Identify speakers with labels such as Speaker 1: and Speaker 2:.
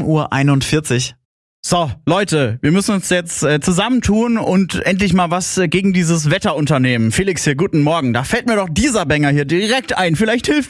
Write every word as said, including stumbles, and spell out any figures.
Speaker 1: Uhr einundvierzig. So, Leute, wir müssen uns jetzt äh, zusammentun und endlich mal was äh, gegen dieses Wetter unternehmen. Felix hier, guten Morgen. Da fällt mir doch dieser Banger hier direkt ein. Vielleicht hilft